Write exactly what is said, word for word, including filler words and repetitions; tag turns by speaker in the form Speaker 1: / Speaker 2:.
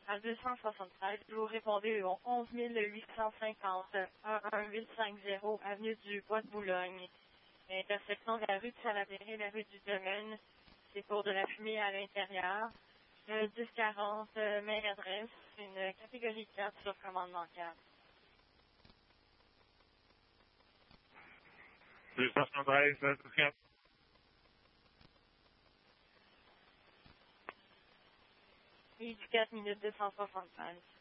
Speaker 1: à deux cent soixante-treize, vous répondez au onze huit cent cinquante, un huit cent cinquante avenue du Bois de Boulogne. Intersection de la rue de Salaberry et la rue du Domaine. C'est pour de la fumée à l'intérieur. Le dix quarante, euh, même adresse, une catégorie quatre sur commandement quatre.
Speaker 2: deux cent soixante-treize, dix quatre.
Speaker 1: Et du quatre minutes deux cent soixante-treize.